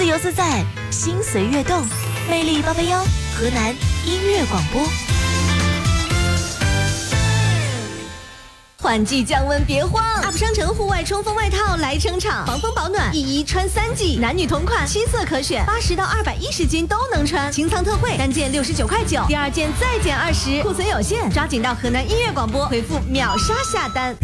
自由自在，心随悦动，魅力881，河南音乐广播。 换季降温别慌 ，UP 商城户外冲锋外套来撑场，防风保暖，一穿3季，男女同款，7色可选，80到210斤都能穿。清仓特惠，单件69.9块，第2件再减20，库存有限，抓紧到河南音乐广播回复秒杀下单。